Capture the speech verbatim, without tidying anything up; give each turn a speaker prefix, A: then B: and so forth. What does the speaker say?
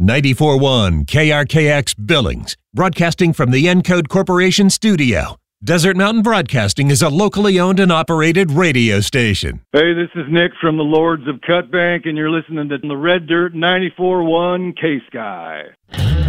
A: ninety-four point one K R K X Billings, broadcasting from the Encode Corporation studio. Desert Mountain Broadcasting is a locally owned and operated radio station.
B: Hey, this is Nick from the Lords of Cutbank, and you're listening to the Red Dirt ninety-four point one K-Sky.